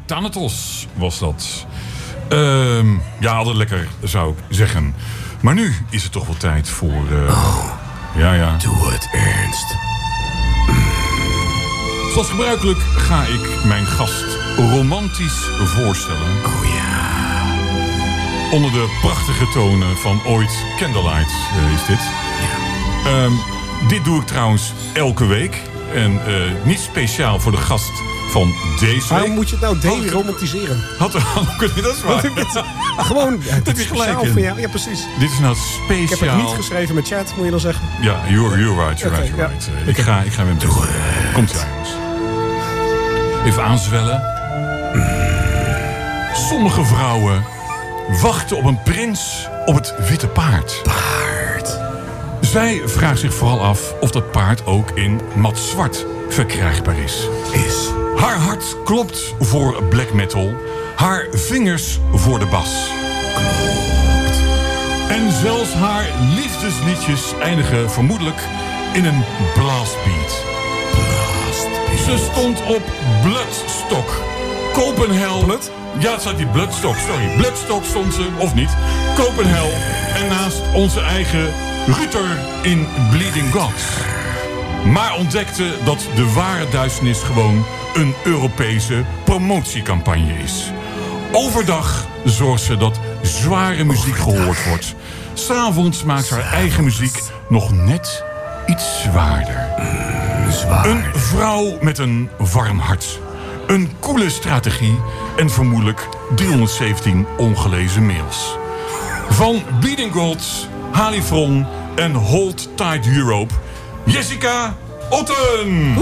Thanatos was dat. Altijd lekker, zou ik zeggen. Maar nu is het toch wel tijd voor... Ja. Doe het ernst. Zoals gebruikelijk ga ik mijn gast romantisch voorstellen. Oh ja. Onder de prachtige tonen van ooit Candlelight is dit. Ja. Dit doe ik trouwens elke week. En niet speciaal voor de gast van deze week. Waarom moet je het nou daily romantiseren? Dat is waar. Gewoon, Dat is gelijk voor jou. Ja, precies. Dit is nou speciaal. Ik heb het niet geschreven met chat, moet je dan zeggen. Ja, you're right. Ja. Ik ga hem doen. Komt ie, jongens. Even aanzwellen. Sommige vrouwen wachten op een prins op het witte paard. Zij vraagt zich vooral af of dat paard ook in mat zwart verkrijgbaar is. Haar hart klopt voor black metal. Haar vingers voor de bas. Klopt. En zelfs haar liefdesliedjes eindigen vermoedelijk in een blastbeat. Ze stond op Bloodstock. Copenhagen. Blood? Ja, het staat die Bloodstock, sorry. Bloodstock stond ze, of niet. Copenhagen. En naast onze eigen Ruter in Bleeding Gods. Maar ontdekte dat de ware duisternis gewoon een Europese promotiecampagne is. Overdag zorgt ze dat zware muziek gehoord wordt. 'S'avonds maakt ze haar eigen muziek nog net iets zwaarder. Een vrouw met een warm hart. Een coole strategie en vermoedelijk 317 ongelezen mails. Van Bleeding Gods, Halifron en Hold Tight Europe, Jessica Otten.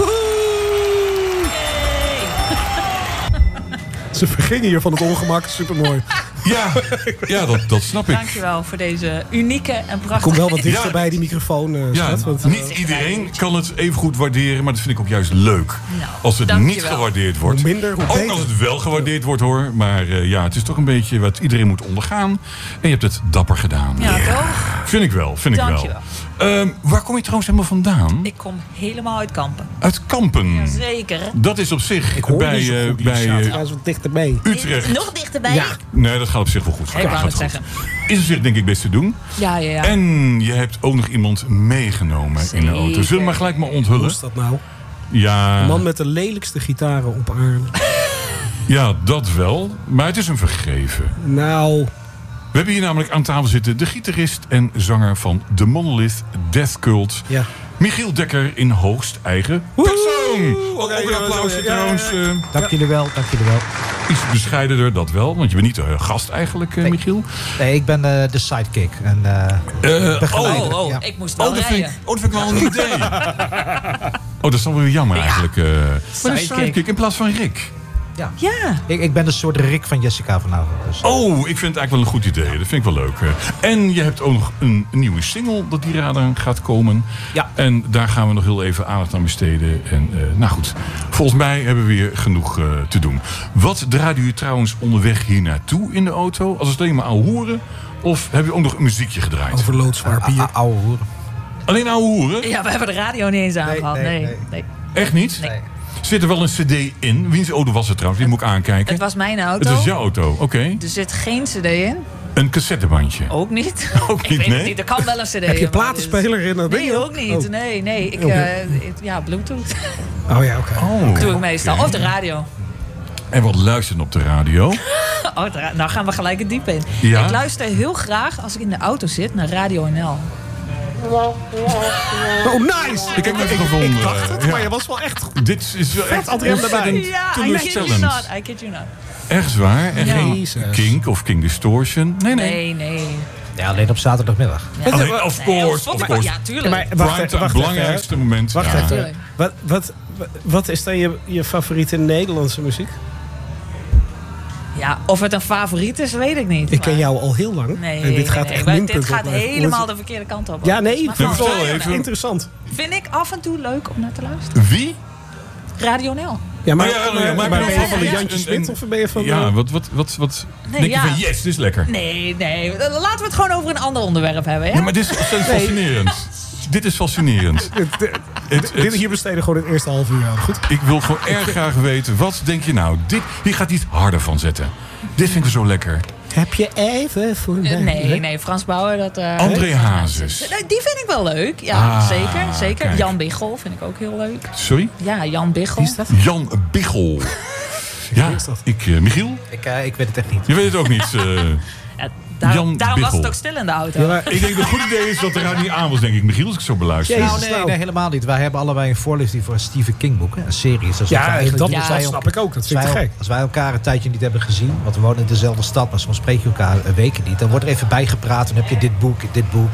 Ze vergingen hier van het ongemak, supermooi. Ja, dat snap ik. Dankjewel voor deze unieke en prachtige... Kom wel wat dichter bij die microfoon, schat. Want, niet iedereen kan het even goed waarderen, maar dat vind ik ook juist leuk. Nou, als het niet gewaardeerd wordt. Hoe minder, hoe ook beter. als het wel gewaardeerd wordt, hoor. Maar het is toch een beetje wat iedereen moet ondergaan. En je hebt het dapper gedaan. Ja, toch? Vind ik wel. Dankjewel. Waar kom je trouwens helemaal vandaan? Ik kom helemaal uit Kampen. Uit Kampen? Jazeker. Dat is op zich ik hoor bij, niet zo goed, bij wat dichterbij. Utrecht. Nog dichterbij? Ja. Nee, dat gaat op zich wel goed. Ik wou het zeggen. Is op zich denk ik best te doen. Ja. En je hebt ook nog iemand meegenomen in de auto. Zullen we maar gelijk maar onthullen? Hoe is dat nou? Ja. De man met de lelijkste gitaren op aarde. Ja, dat wel. Maar het is een vergeven. Nou... We hebben hier namelijk aan tafel zitten de gitarist en zanger van The Monolith Death Cult. Ja. Michiel Dekker in hoogst eigen persoon. Ook een applausje trouwens. Dank jullie wel. Iets bescheidener, dat wel. Want je bent niet de gast eigenlijk, Michiel. Nee, ik ben de sidekick. En, begeleider. Ja. Ik moest wel rijden. Dat vind ik wel een idee. Dat is dan weer jammer eigenlijk. Maar een sidekick in plaats van Rick. Ja. Ik ben een soort Rick van Jessica vanavond. Dus. Ik vind het eigenlijk wel een goed idee. Dat vind ik wel leuk. En je hebt ook nog een nieuwe single dat die eraan gaat komen. Ja. En daar gaan we nog heel even aandacht aan besteden. En nou goed, volgens mij hebben we weer genoeg te doen. Wat draaide u trouwens onderweg hier naartoe in de auto? Als het alleen maar ouwe hoeren? Of heb je ook nog een muziekje gedraaid? Over loodzwaar bier. Ouwe hoeren. Alleen ouwe hoeren? Ja, we hebben de radio niet eens aangehad. Nee. Echt niet? Nee. Zit er wel een cd in? Wiens auto was het trouwens? Die moet ik aankijken. Het was mijn auto. Het was jouw auto, oké. Er zit geen cd in. Een cassettebandje? Ook niet. Ook Ik niet, weet nee? het niet. Er kan wel een cd in. Heb je een platenspeler in dat ding? Nee, ook niet. Oh. Nee. Bluetooth. Oh ja, oké. Doe ik meestal. Of de radio. En wat luisteren op de radio? Nou gaan we gelijk het diep in. Ja? Ik luister heel graag, als ik in de auto zit, naar Radio NL. Oh, nice! Ik heb hem even gevonden. Ik dacht het, maar je was wel echt... Dit is wel echt Adrem erbij. Ja, I kid you not. Echt waar? En geen Jezus. Kink of King Distortion? Nee. Nee. Ja, alleen op zaterdagmiddag. Ja. Alleen, of course. Ja, tuurlijk. Maar Het belangrijkste moment. Wacht Ja. even. Wat is dan je favoriete Nederlandse muziek? Ja, of het een favoriet is, weet ik niet. Ik ken jou al heel lang. Nee, en dit gaat echt maar minpunt dit gaat opleveren. helemaal de verkeerde kant op. Ja, nee. Maar vertel van even. Radio NL. Interessant. Vind ik af en toe leuk om naar te luisteren. Wie? Radio NL. Ja, maar, maar ben je van de ja. Jantje Smit of ben je van... Ja, wat Nee, denk je ja. van yes, dit is lekker. Nee. Laten we het gewoon over een ander onderwerp hebben. Ja? Ja, maar dit is ontzettend fascinerend. Dit is fascinerend. Hier besteden gewoon het eerste half uur aan. Goed? Ik wil gewoon erg graag weten, wat denk je nou? Hier gaat iets harder van zetten. Dit vind ik zo lekker. Heb je even voor Nee, Frans Bauer. André Hazes. Die vind ik wel leuk. Ja, zeker. Kijk. Jan Biggel vind ik ook heel leuk. Sorry? Ja, Jan Biggel. Wie is dat? Jan Biggel. Ja, Michiel? Ik weet het echt niet. Je weet het ook niet. Jan Daarom was Biggel. het ook stil in de auto. Ja, maar Ik denk dat het een goed idee is dat de radio niet aan was, denk ik. Michiel, als ik zo beluister. Jezus. Nou, nee, helemaal niet. Wij hebben allebei een voorlichting voor een Stephen King boek. Een serie. Dus dat Ja, snap ik ook. Dat vind ik te gek. Als wij elkaar een tijdje niet hebben gezien, want we wonen in dezelfde stad, maar soms spreken je elkaar weken niet, dan wordt er even bijgepraat. Dan heb je dit boek.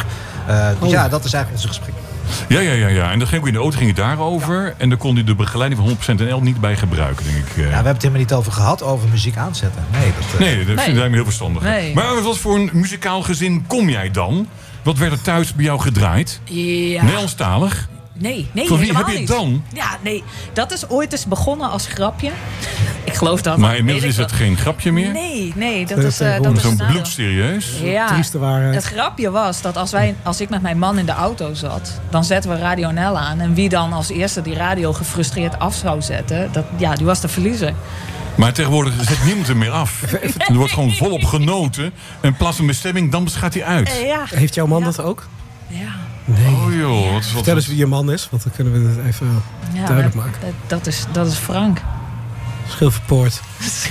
Dus ja, dat is eigenlijk onze gesprek. Ja. En dan ging ik in de auto ging het daarover. En dan kon hij de begeleiding van 100% NL niet bij gebruiken, denk ik. Ja, we hebben het helemaal niet over gehad, over muziek aanzetten. Nee, dat vind ik heel verstandig. Nee. Maar wat voor een muzikaal gezin kom jij dan? Wat werd er thuis bij jou gedraaid? Ja. Nederlandstalig? Nee, Voor wie helemaal heb je het niet. dan? Ja, nee. Dat is ooit eens begonnen als grapje. Ik geloof dat. Maar inmiddels is het geen grapje meer? Nee, dat is Zo'n nadeel. bloedserieus? Ja, Trieste waarheid. het grapje was dat als ik met mijn man in de auto zat, dan zetten we Radio NL aan. En wie dan als eerste die radio gefrustreerd af zou zetten, die was de verliezer. Maar tegenwoordig zet niemand hem meer af. Er wordt gewoon volop genoten. En in plaats van bestemming, dan gaat hij uit. Ja. Heeft jouw man dat ook? Ja. Oh joh, wat is Vertel eens wie je man is, want dan kunnen we het even duidelijk maken. Dat is Frank. Schilverpoort.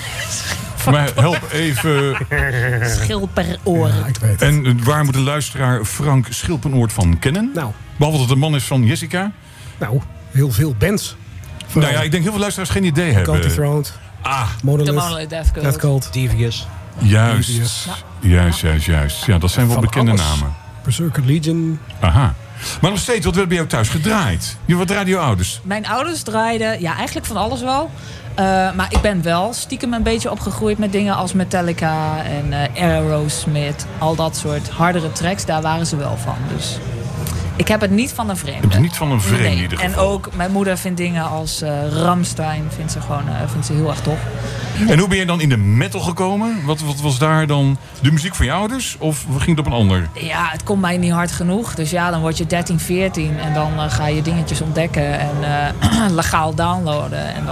Maar help even. Schil per oor. Ja, ik weet het. En waar moet een luisteraar Frank Schilpenoort van kennen? Nou, Behalve dat het de man is van Jessica. heel veel bands. Nou ja, ik denk heel veel luisteraars geen idee hebben. Cold Throat, Ah, De Monolith, Monolith Death Cult. Death Cult, Devious. juist. Devious. Juist. Ja, dat zijn wel Van bekende alles. namen. Berserker Legion. Aha. Maar nog steeds, wat werd bij jou thuis gedraaid? Wat draaiden jouw ouders? Mijn ouders draaiden eigenlijk van alles wel. Maar ik ben wel stiekem een beetje opgegroeid met dingen als Metallica en Aerosmith. Al dat soort hardere tracks, daar waren ze wel van. Dus ik heb het niet van een vreemde. Je hebt het niet van een vreemde in Nee. ieder En geval. ook mijn moeder vindt dingen als Rammstein vindt ze heel erg tof. En hoe ben je dan in de metal gekomen? Wat was daar dan de muziek van je ouders? Of ging het op een ander? Ja, het komt mij niet hard genoeg. Dus ja, dan word je 13, 14 en dan ga je dingetjes ontdekken en legaal downloaden. En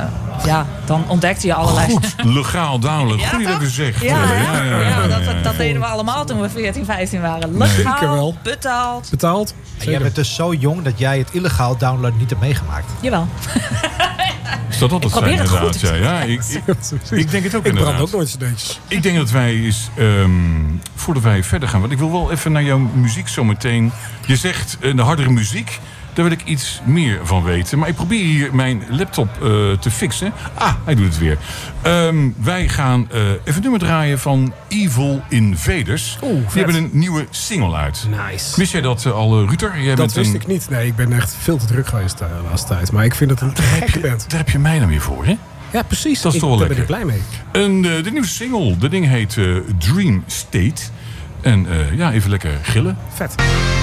dan ontdekte je allerlei... Goed, legaal downloaden. Ja, Goed dat je toch? dat zegt. Ja, dat deden we allemaal toen we 14, 15 waren. Legaal, Zeker wel. betaald. Betaald. En jij bent dus zo jong dat jij het illegaal downloaden niet hebt meegemaakt. Jawel. Is dat altijd Ik zijn probeer het inderdaad? goed. Ja, ik denk het ook Ik inderdaad. brand ook nooit cd'tjes. Ik denk dat wij eens, voordat wij verder gaan... want ik wil wel even naar jouw muziek zo meteen. Je zegt de hardere muziek, daar wil ik iets meer van weten. Maar ik probeer hier mijn laptop te fixen. Ah, hij doet het weer. Wij gaan even een nummer draaien van Evil Invaders. Oeh, Die vet. hebben een nieuwe single uit. Nice. Wist jij dat al, Ruter? Jij Dat bent wist ik niet. Nee, ik ben echt veel te druk geweest de laatste tijd. Maar ik vind het een te gekke band. Daar heb je mij dan weer voor, hè? Ja, precies. Dat is toch wel Daar ben ik lekker. blij mee. En de nieuwe single, dat ding heet Dream State. En even lekker gillen. Vet.